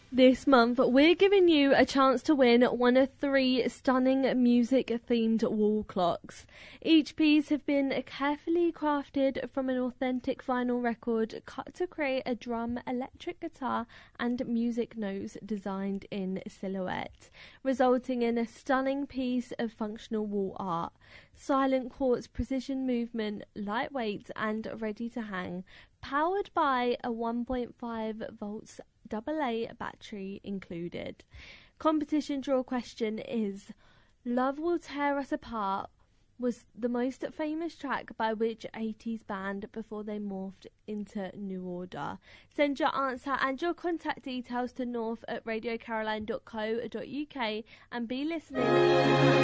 This month, we're giving you a chance to win one of 3 stunning music-themed wall clocks. Each piece have been carefully crafted from an authentic vinyl record cut to create a drum, electric guitar and music notes designed in silhouette, resulting in a stunning piece of functional wall art. Silent quartz precision movement, lightweight and ready to hang, powered by a 1.5 volts AA battery included. Competition draw question is: Love Will Tear Us Apart was the most famous track by which 80s band before they morphed into New Order? Send your answer and your contact details to north@radiocaroline.co.uk and be listening.